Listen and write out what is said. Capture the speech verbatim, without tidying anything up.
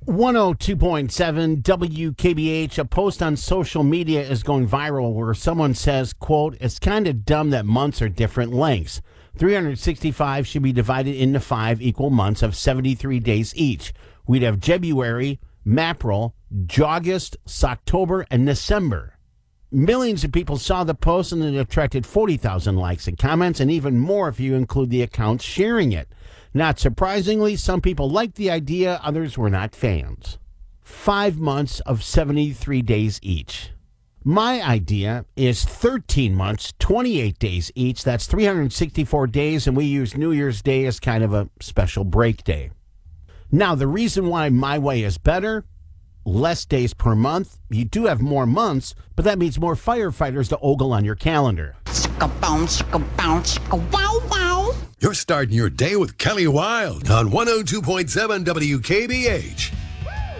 one oh two point seven W K B H, a post on social media is going viral where someone says, quote, "It's kind of dumb that months are different lengths. three hundred sixty-five should be divided into five equal months of seventy-three days each. We'd have February, April, August, October, and December." Millions of people saw the post and it attracted forty thousand likes and comments, and even more if you include the accounts sharing it. Not surprisingly, some people liked the idea, others were not fans. Five months of seventy-three days each. My idea is thirteen months, twenty-eight days each. That's three hundred sixty-four days, and we use New Year's Day as kind of a special break day. Now, the reason why my way is better: less days per month. You do have more months, but that means more firefighters to ogle on your calendar. Wow, wow. You're starting your day with Kelly Wild on one oh two point seven W K B H.